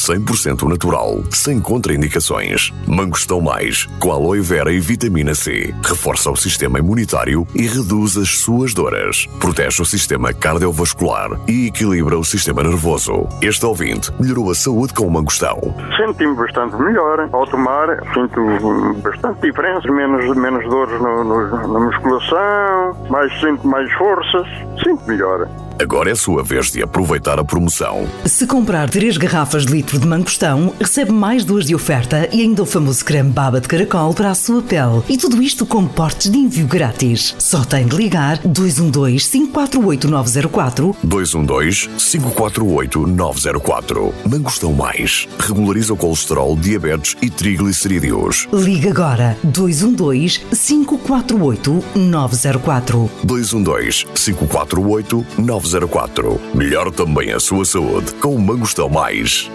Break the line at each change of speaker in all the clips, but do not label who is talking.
100% natural, sem contraindicações. Mangostão Mais, com aloe vera e vitamina C. Reforça o sistema imunitário e reduz as suas dores. Protege o sistema cardiovascular e equilibra o sistema nervoso. Este ouvinte melhorou a saúde com o mangostão.
Senti-me bastante melhor. Ao tomar, sinto bastante diferença. Menos dores na musculação, sinto mais forças. Sinto melhor.
Agora é a sua vez de aproveitar a promoção.
Se comprar 3 garrafas de litro de mangostão, recebe mais 2 de oferta e ainda o famoso creme baba de caracol para a sua pele. E tudo isto com portes de envio grátis. Só tem de ligar 212-548-904.
212-548-904. Mangostão Mais. Regulariza o colesterol, diabetes e triglicerídeos.
Liga agora 212-548-904.
212-548-904. Melhor também a sua saúde com o Mangostão Mais.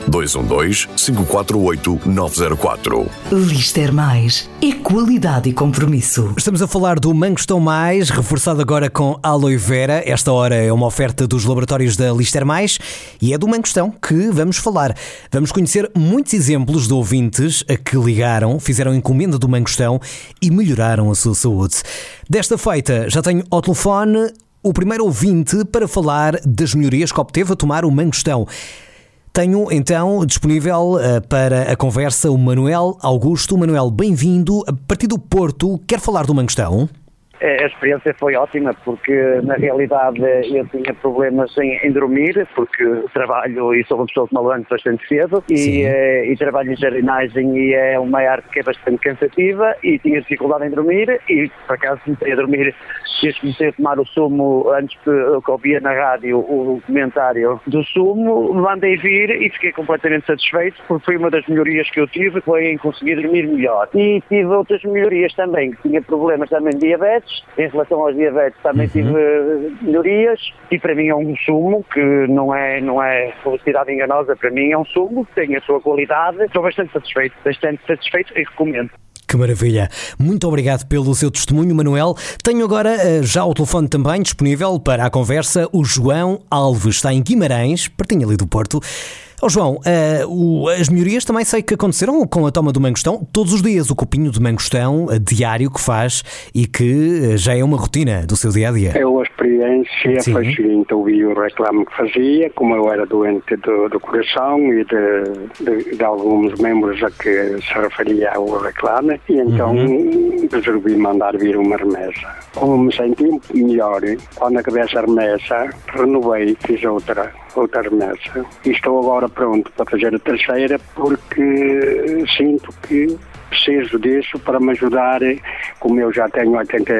212-548-904.
Lister Mais. É qualidade e compromisso.
Estamos a falar do Mangostão Mais, reforçado agora com aloe vera. Esta hora é uma oferta dos laboratórios da Lister Mais e é do Mangostão que vamos falar. Vamos conhecer muitos exemplos de ouvintes a que ligaram, fizeram encomenda do Mangostão e melhoraram a sua saúde. Desta feita, já tenho ao telefone o primeiro ouvinte para falar das melhorias que obteve a tomar o Mangostão. Tenho então disponível para a conversa o Manuel Augusto. Manuel, bem-vindo. A partir do Porto, quer falar do Mangostão?
A experiência foi ótima porque, na realidade, eu tinha problemas em dormir, porque trabalho e sou uma pessoa que me levanto bastante cedo e trabalho em jardinagem e é uma arte que é bastante cansativa e tinha dificuldade em dormir e, por acaso, comecei a dormir desde que comecei a tomar o sumo, antes que eu ouvia na rádio o comentário do sumo, mandei vir e fiquei completamente satisfeito porque foi uma das melhorias que eu tive, foi em conseguir dormir melhor. E tive outras melhorias também, que tinha problemas também de diabetes. Em relação aos diabetes também tive melhorias e para mim é um sumo que não é publicidade enganosa, para mim é um sumo que tem a sua qualidade. Estou bastante satisfeito e recomendo.
Que maravilha. Muito obrigado pelo seu testemunho, Manuel. Tenho agora já o telefone também disponível para a conversa. O João Alves está em Guimarães, pertinho ali do Porto. João, as melhorias também sei que aconteceram com a toma do Mangostão. Todos os dias o copinho de Mangostão diário que faz e que já é uma rotina do seu dia-a-dia.
A experiência foi a seguinte: ouvi o reclame que fazia, como eu era doente do coração e de alguns membros a que se referia ao reclame, e então resolvi mandar vir uma remessa. Como me senti melhor, quando acabei essa remessa, renovei, fiz outra remessa. E estou agora pronto para fazer a terceira porque sinto que preciso disso para me ajudar, como eu já tenho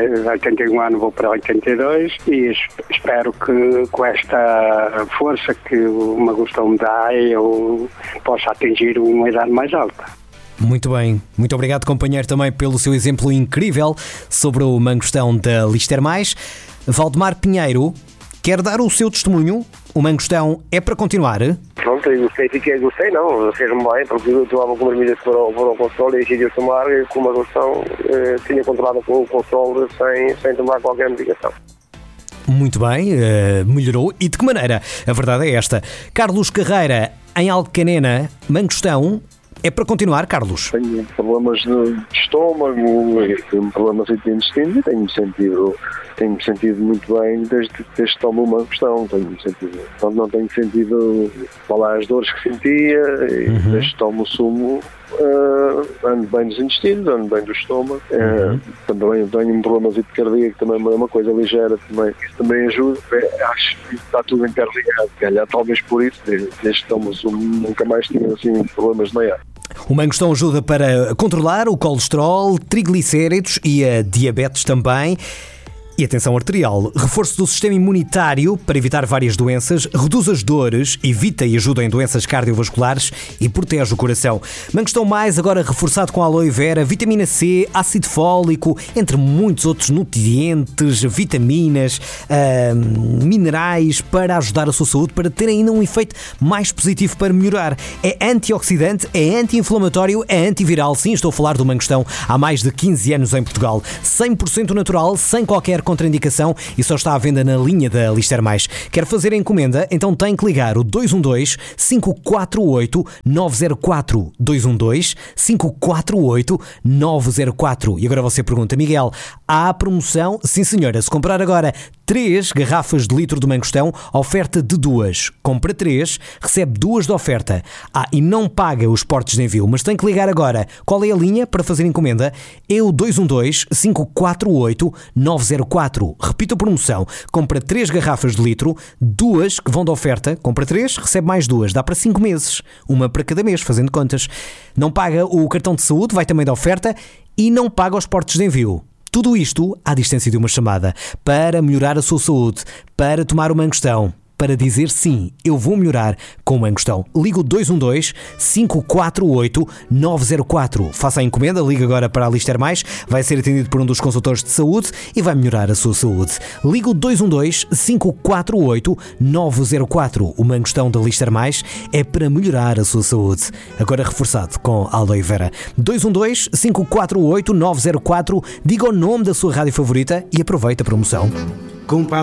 81 anos, vou para 82 e espero que com esta força que o Mangostão me dá eu possa atingir uma idade mais alta.
Muito bem, muito obrigado, companheiro, também pelo seu exemplo incrível sobre o Mangostão da Lister Mais. Valdemar Pinheiro quer dar o seu testemunho. O Mangostão é para continuar?
Pronto, eu gostei não, fez-me bem, porque eu tomava comprimidos para o controle e decidi tomar, e com o Mangostão tinha controlado o controle sem tomar qualquer medicação.
Muito bem, melhorou. E de que maneira? A verdade é esta. Carlos Carreira, em Alcanena, Mangostão é para continuar, Carlos?
Tenho problemas de estômago, tenho problemas de intestino e tenho-me sentido muito bem desde que tomo o Mangostão. Não tenho sentido as dores que sentia e desde que tomo o sumo ando bem dos intestinos, ando bem do estômago. Também tenho um problema cardíaco, também é uma coisa ligeira, isso também ajuda. Acho que está tudo interligado, calhar, talvez por isso, desde que tomo o sumo, nunca mais tive assim problemas de maior.
O Mangostão ajuda para controlar o colesterol, triglicéridos e a diabetes também. E a tensão arterial, reforço do sistema imunitário para evitar várias doenças, reduz as dores, evita e ajuda em doenças cardiovasculares e protege o coração. Mangostão Mais, agora reforçado com aloe vera, vitamina C, ácido fólico, entre muitos outros nutrientes, vitaminas, minerais para ajudar a sua saúde, para ter ainda um efeito mais positivo para melhorar. É antioxidante, é anti-inflamatório, é antiviral. Sim, estou a falar do Mangostão há mais de 15 anos em Portugal. 100% natural, sem qualquer contraindicação e só está à venda na linha da Lister Mais. Quer fazer a encomenda? Então tem que ligar o 212-548-904. 212-548-904. E agora você pergunta, Miguel, há promoção? Sim, senhora. Se comprar agora 3 garrafas de litro de Mangostão, oferta de 2. Compra 3, recebe 2 de oferta. E não paga os portos de envio, mas tem que ligar agora. Qual é a linha para fazer encomenda? É o 212-548-904. Repito a promoção. Compra 3 garrafas de litro, 2 que vão de oferta. Compra 3, recebe mais 2. Dá para 5 meses. Uma para cada mês, fazendo contas. Não paga o cartão de saúde, vai também de oferta. E não paga os portos de envio. Tudo isto à distância de uma chamada, para melhorar a sua saúde, para tomar o Mangostão, para dizer sim, eu vou melhorar com o Mangostão. Liga o 212-548-904. Faça a encomenda, liga agora para a Lister Mais, vai ser atendido por um dos consultores de saúde e vai melhorar a sua saúde. Liga o 212-548-904. O Mangostão da Lister Mais é para melhorar a sua saúde. Agora reforçado com aloe vera. 212-548-904. Diga o nome da sua rádio favorita e aproveita a promoção.